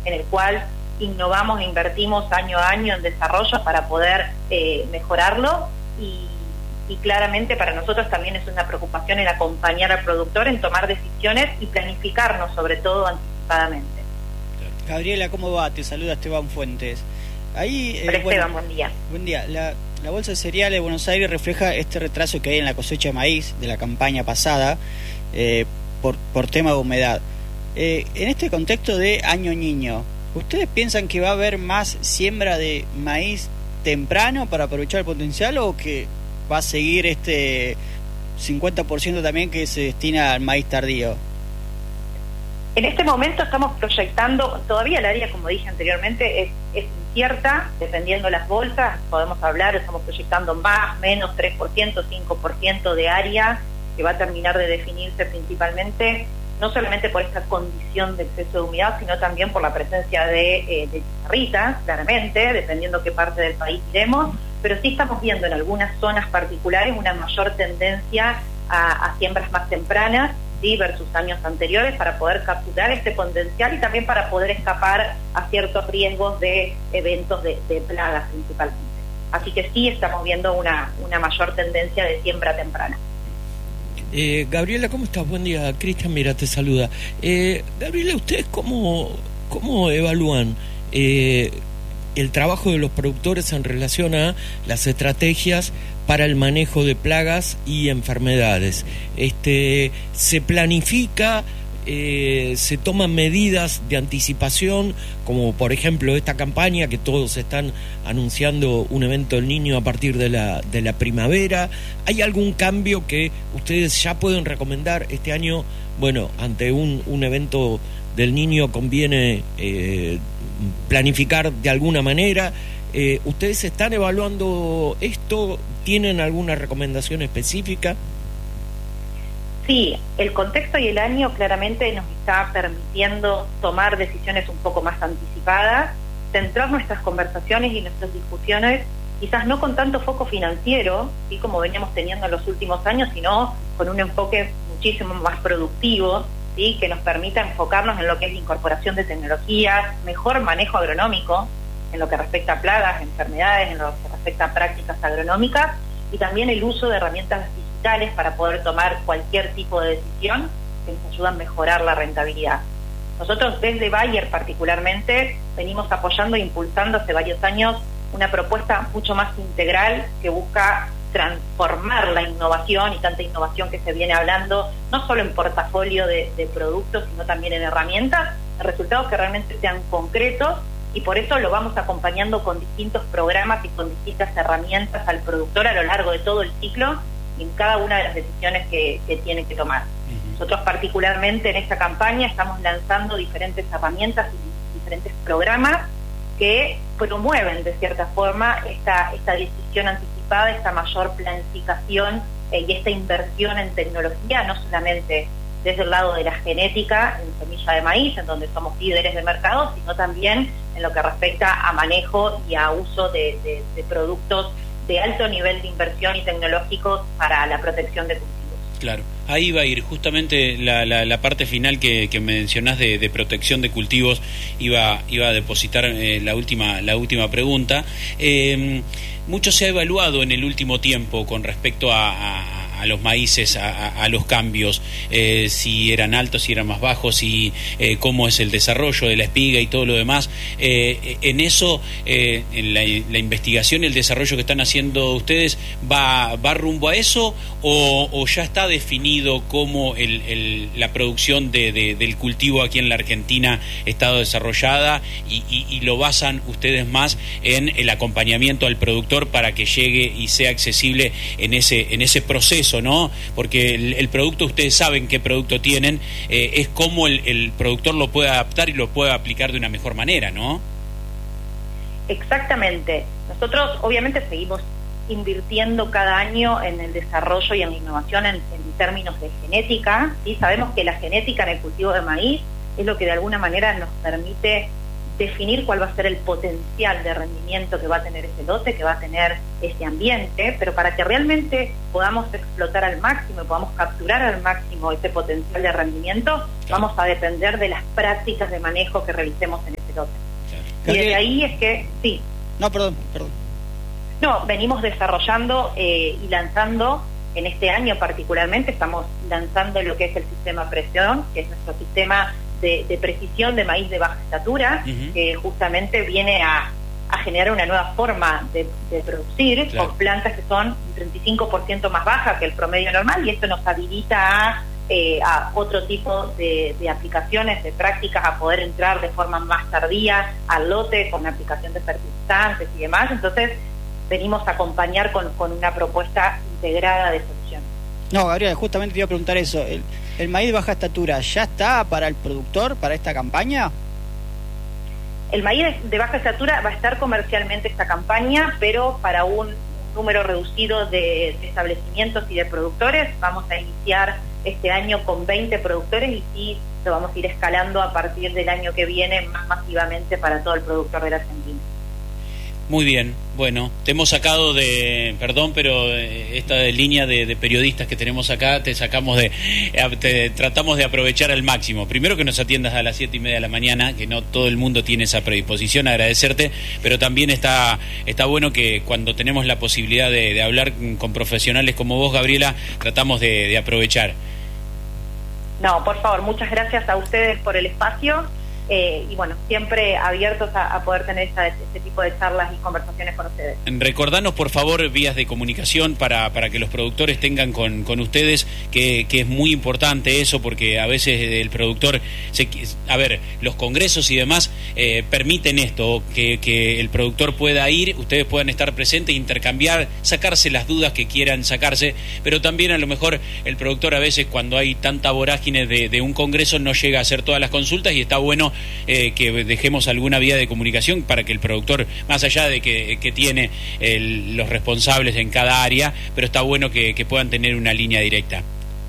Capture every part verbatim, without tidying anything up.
en el cual innovamos e invertimos año a año en desarrollo para poder eh, mejorarlo y, y claramente para nosotros también es una preocupación el acompañar al productor en tomar decisiones y planificarnos sobre todo anticipadamente. Gabriela, ¿cómo va? Te saluda Esteban Fuentes. Ahí, eh, Esteban, bueno, buen día. Buen día. La, la Bolsa de Cereales de Buenos Aires refleja este retraso que hay en la cosecha de maíz de la campaña pasada eh, por, por tema de humedad. Eh, en este contexto de año niño, ¿ustedes piensan que va a haber más siembra de maíz temprano para aprovechar el potencial o que va a seguir este cincuenta por ciento también que se destina al maíz tardío? En este momento estamos proyectando, todavía el área, como dije anteriormente, es, es incierta, dependiendo de las bolsas, podemos hablar, estamos proyectando más, menos, tres por ciento, cinco por ciento de área que va a terminar de definirse principalmente, no solamente por esta condición de exceso de humedad, sino también por la presencia de, eh, de chicharritas, claramente, dependiendo qué parte del país iremos, pero sí estamos viendo en algunas zonas particulares una mayor tendencia a, a siembras más tempranas, ¿sí? Versus años anteriores, para poder capturar este potencial y también para poder escapar a ciertos riesgos de eventos de, de plagas principalmente. Así que sí estamos viendo una, una mayor tendencia de siembra temprana. Eh, Gabriela, ¿cómo estás? Buen día. Cristian Mira te saluda. Eh, Gabriela, ¿ustedes cómo, cómo evalúan eh, el trabajo de los productores en relación a las estrategias para el manejo de plagas y enfermedades? Este, ¿se planifica, eh, se toman medidas de anticipación, como por ejemplo esta campaña que todos están anunciando un evento del Niño a partir de la, de la primavera? ¿Hay algún cambio que ustedes ya pueden recomendar este año? Bueno, ante un, un evento del Niño conviene eh, planificar de alguna manera. Eh, ¿Ustedes están evaluando esto? ¿Tienen alguna recomendación específica? Sí, el contexto y el año claramente nos está permitiendo tomar decisiones un poco más anticipadas, centrar nuestras conversaciones y nuestras discusiones, quizás no con tanto foco financiero, ¿sí? Como veníamos teniendo en los últimos años, sino con un enfoque muchísimo más productivo, ¿sí? Que nos permita enfocarnos en lo que es la incorporación de tecnologías, mejor manejo agronómico, en lo que respecta a plagas, enfermedades, en lo que respecta a prácticas agronómicas, y también el uso de herramientas digitales para poder tomar cualquier tipo de decisión que nos ayuda a mejorar la rentabilidad. Nosotros desde Bayer particularmente venimos apoyando e impulsando hace varios años una propuesta mucho más integral que busca transformar la innovación y tanta innovación que se viene hablando, no solo en portafolio de, de productos, sino también en herramientas, en resultados que realmente sean concretos, y por eso lo vamos acompañando con distintos programas y con distintas herramientas al productor a lo largo de todo el ciclo y en cada una de las decisiones que, que tiene que tomar. Uh-huh. Nosotros particularmente en esta campaña estamos lanzando diferentes herramientas y diferentes programas que promueven de cierta forma esta, esta decisión anticipada, esta mayor planificación eh, y esta inversión en tecnología, no solamente desde el lado de la genética en semilla de maíz, en donde somos líderes de mercado, sino también en lo que respecta a manejo y a uso de, de, de productos de alto nivel de inversión y tecnológicos para la protección de cultivos. Claro, ahí va a ir justamente la, la, la parte final que, que mencionás de, de protección de cultivos, iba, iba a depositar eh, la última, la última pregunta. Eh, mucho se ha evaluado en el último tiempo con respecto a, a a los maíces, a, a, a los cambios, eh, si eran altos, si eran más bajos, si eh, cómo es el desarrollo de la espiga y todo lo demás. Eh, en eso, eh, en la, la investigación y el desarrollo que están haciendo ustedes, ¿va, va rumbo a eso o, o ya está definido cómo el, el, la producción de, de, del cultivo aquí en la Argentina está desarrollada y, y, y lo basan ustedes más en el acompañamiento al productor para que llegue y sea accesible en ese, en ese proceso? ¿No? Porque el, el producto, ustedes saben qué producto tienen, eh, es cómo el, el productor lo puede adaptar y lo puede aplicar de una mejor manera, ¿no? Exactamente. Nosotros obviamente seguimos invirtiendo cada año en el desarrollo y en la innovación en, en términos de genética, ¿sí? Sabemos que la genética en el cultivo de maíz es lo que de alguna manera nos permite definir cuál va a ser el potencial de rendimiento que va a tener ese lote, que va a tener ese ambiente, pero para que realmente podamos explotar al máximo y podamos capturar al máximo ese potencial de rendimiento, vamos a depender de las prácticas de manejo que realicemos en ese lote. Claro. Y desde ahí es que, sí. No, perdón, perdón. No, venimos desarrollando eh, y lanzando, en este año particularmente, estamos lanzando lo que es el sistema presión, que es nuestro sistema de, de precisión de maíz de baja estatura, uh-huh. que justamente viene a, a generar una nueva forma de, de producir, claro. con plantas que son un treinta y cinco por ciento más bajas que el promedio normal, y esto nos habilita a, eh, a otro tipo de, de aplicaciones, de prácticas, a poder entrar de forma más tardía al lote con aplicación de fertilizantes y demás. Entonces venimos a acompañar con, con una propuesta integrada de soluciones. No, Gabriela, justamente te iba a preguntar eso. ¿El, el maíz de baja estatura ya está para el productor, para esta campaña? El maíz de baja estatura va a estar comercialmente esta campaña, pero para un número reducido de, de establecimientos y de productores. Vamos a iniciar este año con veinte productores y sí lo vamos a ir escalando a partir del año que viene más masivamente para todo el productor de la Argentina. Muy bien, bueno, te hemos sacado de, perdón, pero esta línea de, de periodistas que tenemos acá, te sacamos de, te tratamos de aprovechar al máximo. Primero que nos atiendas a las siete y media de la mañana, que no todo el mundo tiene esa predisposición, agradecerte, pero también está, está bueno que cuando tenemos la posibilidad de, de hablar con profesionales como vos, Gabriela, tratamos de, de aprovechar. No, por favor, muchas gracias a ustedes por el espacio. Eh, y bueno, siempre abiertos a, a poder tener esta, este tipo de charlas y conversaciones con ustedes. Recordanos, por favor, vías de comunicación para, para que los productores tengan con, con ustedes, que, que es muy importante eso, porque a veces el productor, se, a ver, los congresos y demás eh, permiten esto, que, que el productor pueda ir, ustedes puedan estar presentes, intercambiar, sacarse las dudas que quieran sacarse, pero también a lo mejor el productor a veces cuando hay tanta vorágine de, de un congreso no llega a hacer todas las consultas y está bueno Eh, que dejemos alguna vía de comunicación para que el productor, más allá de que, que tiene el, los responsables en cada área, pero está bueno que, que puedan tener una línea directa.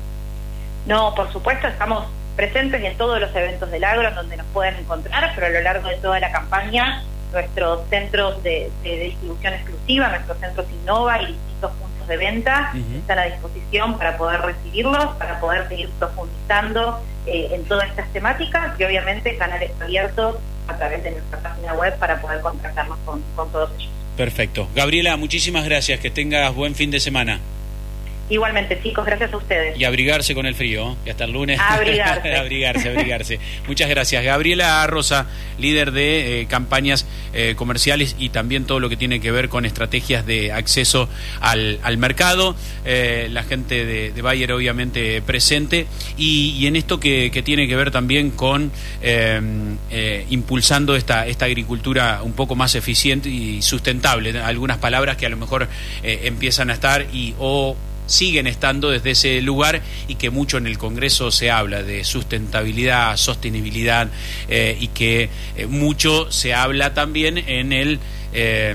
No, por supuesto, estamos presentes en todos los eventos del agro donde nos pueden encontrar, pero a lo largo de toda la campaña, nuestros centros de, de distribución exclusiva, nuestros centros Innova y distintos puntos de venta uh-huh. están a disposición para poder recibirlos, para poder seguir profundizando eh, en todas estas temáticas y obviamente canales abiertos a través de nuestra página web para poder contactarnos con, con todos ellos. Perfecto. Gabriela, muchísimas gracias, que tengas buen fin de semana. Igualmente, chicos, gracias a ustedes. Y abrigarse con el frío, y hasta el lunes. Abrigarse. abrigarse, abrigarse. Muchas gracias. Gabriela Rosa, líder de eh, campañas eh, comerciales y también todo lo que tiene que ver con estrategias de acceso al, al mercado. Eh, la gente de, de Bayer obviamente presente. Y, y en esto que, que tiene que ver también con eh, eh, impulsando esta, esta agricultura un poco más eficiente y sustentable. Algunas palabras que a lo mejor eh, empiezan a estar y o siguen estando desde ese lugar y que mucho en el Congreso se habla de sustentabilidad, sostenibilidad eh, y que eh, mucho se habla también en el eh,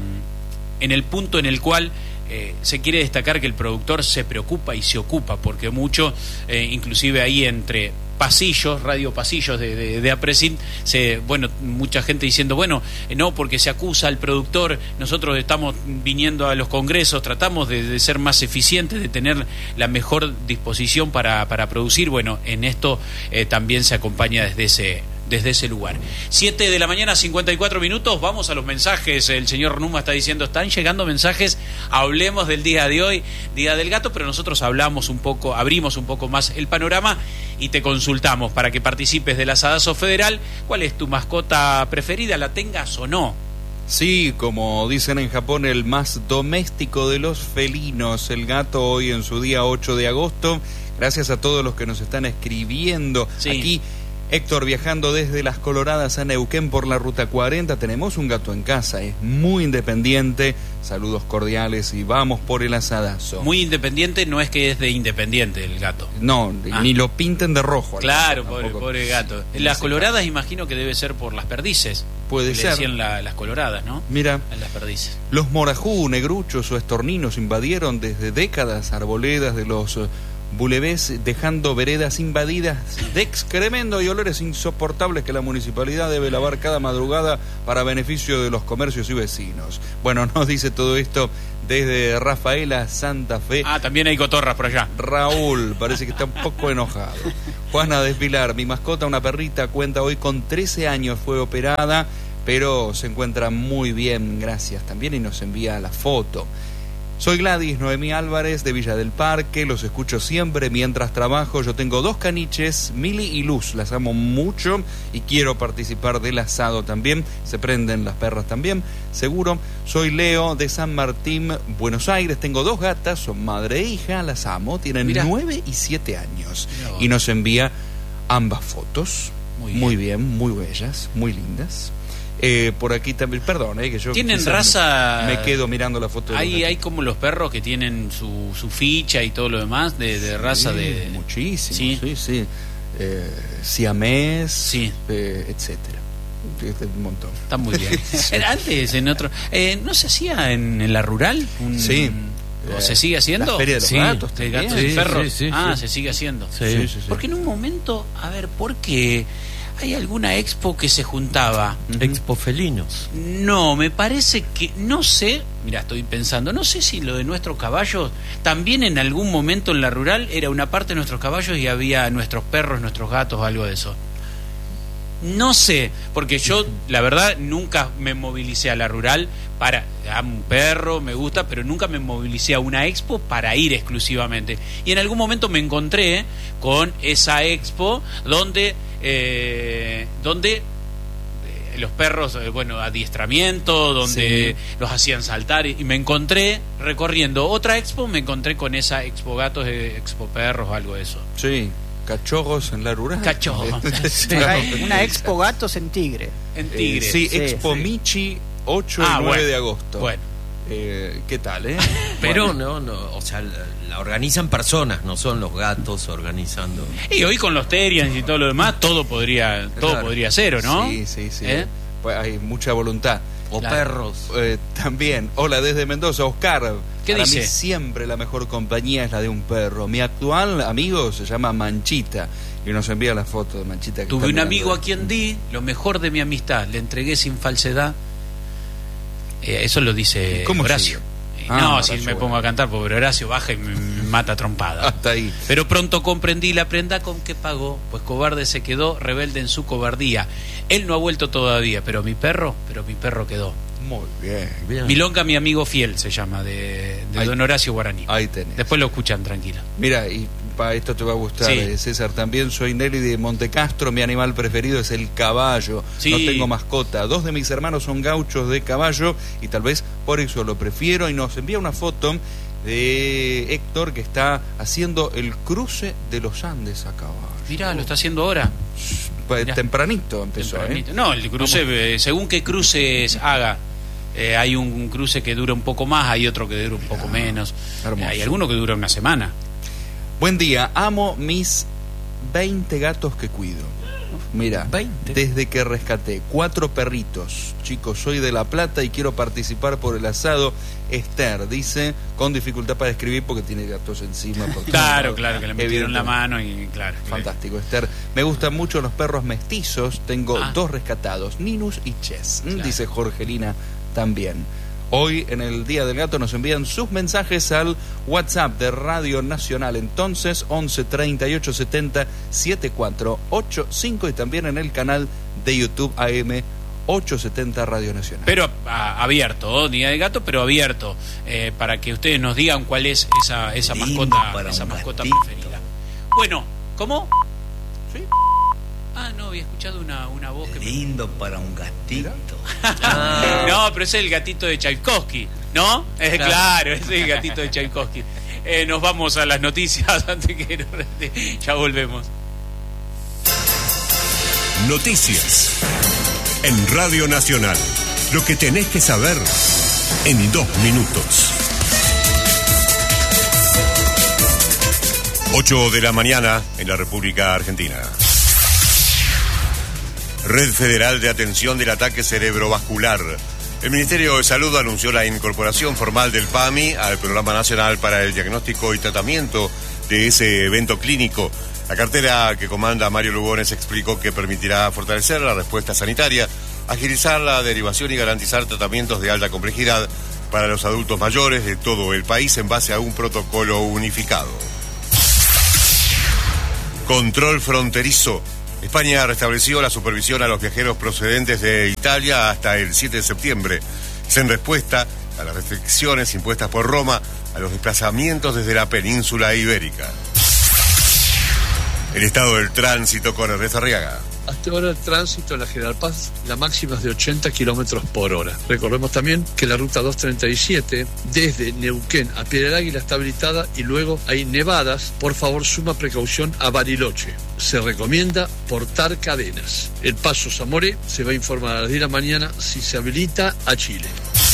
en el punto en el cual eh, se quiere destacar que el productor se preocupa y se ocupa, porque mucho, eh, inclusive ahí entre pasillos, radio pasillos de, de, de APRESINT, se, bueno, mucha gente diciendo, bueno, eh, no, porque se acusa al productor, nosotros estamos viniendo a los congresos, tratamos de, de ser más eficientes, de tener la mejor disposición para, para producir. Bueno, en esto eh, también se acompaña desde ese desde ese lugar. siete de la mañana, cincuenta y cuatro minutos, vamos a los mensajes. El señor Numa está diciendo, están llegando mensajes, hablemos del día de hoy, Día del Gato, pero nosotros hablamos un poco, abrimos un poco más el panorama y te consultamos para que participes del asadazo federal. ¿Cuál es tu mascota preferida, la tengas o no? Sí, como dicen en Japón, el más doméstico de los felinos, el gato, hoy en su día ocho de agosto. Gracias a todos los que nos están escribiendo. Sí. Aquí Héctor, viajando desde Las Coloradas a Neuquén por la Ruta cuarenta, tenemos un gato en casa, es muy independiente, saludos cordiales y vamos por el asadazo. Muy independiente no es que es de Independiente el gato. No, ah. ni lo pinten de rojo. Claro, gato, pobre, pobre gato. En Las Coloradas imagino que debe ser por las perdices. Puede le ser. Decían la, las Coloradas, ¿no? Mira, en las perdices. Los morajú, negruchos o estorninos invadieron desde décadas arboledas de los Bulevés, dejando veredas invadidas de excremento y olores insoportables que la municipalidad debe lavar cada madrugada para beneficio de los comercios y vecinos. Bueno, nos dice todo esto desde Rafaela, Santa Fe. Ah, también hay cotorras por allá. Raúl, parece que está un poco enojado. Juana Despilar, mi mascota, una perrita, cuenta hoy con trece años, fue operada, pero se encuentra muy bien, gracias también, y nos envía la foto. Soy Gladys Noemí Álvarez de Villa del Parque, los escucho siempre mientras trabajo. Yo tengo dos caniches, Mili y Luz, las amo mucho y quiero participar del asado también. Se prenden las perras también, seguro. Soy Leo de San Martín, Buenos Aires, tengo dos gatas, son madre e hija, las amo, tienen Mirá. nueve y siete años. Mirá. Y nos envía ambas fotos, muy bien, muy, bien, muy bellas, muy lindas. Eh, por aquí también, perdón, eh, que yo tienen raza, me quedo mirando la foto. Hay, hay como los perros que tienen su, su ficha y todo lo demás de, de raza sí, de muchísimo, sí, sí, sí. Eh, siamés, sí. eh, etcétera. Un montón. Está muy bien. Antes en otro, eh, no se hacía en, en la rural. Un, sí. ¿O se sigue haciendo? La feria de los sí, gatos, de gatos sí, y perros. Sí, sí, ah, sí. se sigue haciendo. Sí, sí, sí, sí. Porque en un momento, a ver, ¿por qué hay alguna expo que se juntaba? Uh-huh. Expo felinos. No, me parece que, no sé, mira, estoy pensando, no sé si lo de nuestros caballos, también en algún momento en la rural era una parte de nuestros caballos y había nuestros perros, nuestros gatos, algo de eso. No sé, porque yo, la verdad, nunca me movilicé a la rural para... Amo un perro, me gusta, pero nunca me movilicé a una expo para ir exclusivamente. Y en algún momento me encontré con esa expo donde... Eh, donde... los perros, bueno, adiestramiento, donde sí. los hacían saltar, y me encontré recorriendo otra expo, me encontré con esa expo gatos, expo perros, algo de eso. Sí. Cachorros en la rural. Cachorros. Sí. Una expo gatos en Tigre. En Tigre. Eh, sí, sí, Expo sí. Michi, ocho ah, y nueve bueno. de agosto. Bueno. Eh, ¿Qué tal, eh? Pero bueno. no, no, o sea, la, la organizan personas, no son los gatos organizando. Y hoy con los Terians y todo lo demás, todo podría, todo Claro. podría ser, ¿o no? Sí, sí, sí. ¿Eh? Pues hay mucha voluntad. O Claro. perros. Eh, también, hola desde Mendoza, Oscar. ¿Qué Para dice? mí siempre la mejor compañía es la de un perro. Mi actual amigo se llama Manchita y nos envía la foto de Manchita. Que Tuve está un mirando. amigo a quien di lo mejor de mi amistad, le entregué sin falsedad. Eh, eso lo dice ¿Cómo Horacio. sigue? Eh, Ah, no, Horacio, si me bueno. pongo a cantar, porque Horacio baja y me, me mata a trompada. Hasta ahí. Pero pronto comprendí la prenda con que pagó, pues cobarde se quedó, rebelde en su cobardía. Él no ha vuelto todavía, pero mi perro, pero mi perro quedó. Muy bien. Bien. Milonga, mi amigo fiel, se llama, de, de Ahí- don Horacio Guaraní. Ahí tenés. Después lo escuchan, tranquilo. Mira, y para esto te va a gustar, Sí. eh, César, también soy Nelly de Montecastro, mi animal preferido es el caballo, Sí. no tengo mascota, dos de mis hermanos son gauchos de caballo y tal vez por eso lo prefiero, y nos envía una foto de Héctor que está haciendo el cruce de los Andes a caballo. Mirá, lo está haciendo ahora. Pues Mirá. tempranito empezó, Tempranito. ¿eh? No, el cruce, eh, según qué cruces haga. Eh, hay un, un cruce que dura un poco más, hay otro que dura un poco menos. hermoso. Eh, hay alguno que dura una semana. Buen día, amo mis veinte gatos que cuido. Mira, veinte. desde que rescaté cuatro perritos. Chicos, soy de La Plata y quiero participar por el asado. Esther dice, con dificultad para escribir porque tiene gatos encima. porque- Claro, claro, que le metieron la Evidentemente. mano y claro. Fantástico, Esther. Me gustan mucho los perros mestizos. Tengo Ah. dos rescatados, Ninus y Chess. Claro. Dice Jorgelina también. Hoy, en el Día del Gato, nos envían sus mensajes al WhatsApp de Radio Nacional. Entonces, once treinta y ocho setenta setenta y cuatro ochenta y cinco y también en el canal de YouTube A M ochocientos setenta Radio Nacional. Pero a- abierto, ¿oh? Día de Gato, pero abierto, eh, para que ustedes nos digan cuál es esa, esa Lindo mascota, para esa un mascota gatito. preferida. Bueno, ¿cómo? ¿Sí? Ah, no, había escuchado una, una voz que me... Lindo para un gatito. No, pero ese es el gatito de Tchaikovsky, ¿no? Eh, Claro. claro, ese es el gatito de Tchaikovsky. Eh, nos vamos a las noticias antes que nos- ya volvemos. Noticias en Radio Nacional. Lo que tenés que saber en dos minutos. ocho de la mañana en la República Argentina. Red Federal de Atención del Ataque Cerebrovascular. El Ministerio de Salud anunció la incorporación formal del P A M I al Programa Nacional para el Diagnóstico y Tratamiento de ese evento clínico. La cartera que comanda Mario Lugones explicó que permitirá fortalecer la respuesta sanitaria, agilizar la derivación y garantizar tratamientos de alta complejidad para los adultos mayores de todo el país en base a un protocolo unificado. Control fronterizo. España restableció la supervisión a los viajeros procedentes de Italia hasta el siete de septiembre. Es en respuesta a las restricciones impuestas por Roma a los desplazamientos desde la península ibérica. El estado del tránsito con Ernesto Arriaga. Hasta ahora el tránsito en la General Paz, la máxima es de ochenta kilómetros por hora. Recordemos también que la ruta doscientos treinta y siete, desde Neuquén a Piedra del Águila, está habilitada y luego hay nevadas. Por favor, suma precaución a Bariloche. Se recomienda portar cadenas. El paso Zamoré se va a informar a las diez de la mañana si se habilita a Chile.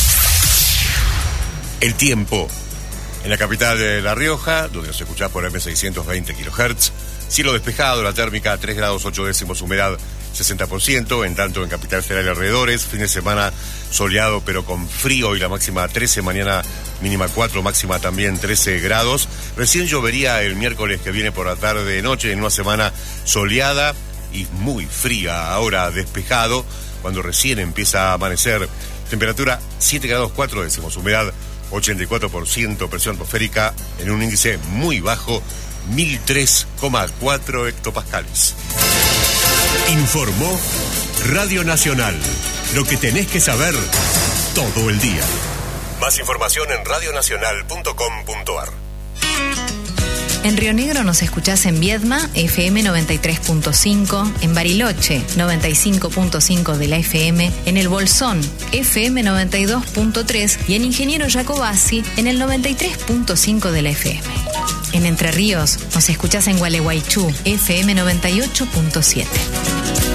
El tiempo. En la capital de La Rioja, donde nos escuchás por eme seiscientos veinte kilohertz, cielo despejado, la térmica tres grados ocho décimos, humedad sesenta por ciento, en tanto en Capital Federal y alrededores, fin de semana soleado pero con frío y la máxima trece, mañana mínima cuatro, máxima también trece grados. Recién llovería el miércoles que viene por la tarde de noche, en una semana soleada y muy fría, ahora despejado, cuando recién empieza a amanecer. Temperatura siete grados cuatro décimos, humedad ochenta y cuatro por ciento, presión atmosférica en un índice muy bajo, mil tres coma cuatro hectopascales. Informó Radio Nacional. Lo que tenés que saber todo el día. Más información en radionacional punto com punto ar. En Río Negro nos escuchás en Viedma, F M noventa y tres punto cinco, en Bariloche, noventa y cinco punto cinco de la F M, en El Bolsón, F M noventa y dos punto tres y en Ingeniero Jacobasi, en el noventa y tres punto cinco de la F M. En Entre Ríos nos escuchás en Gualeguaychú, F M noventa y ocho punto siete.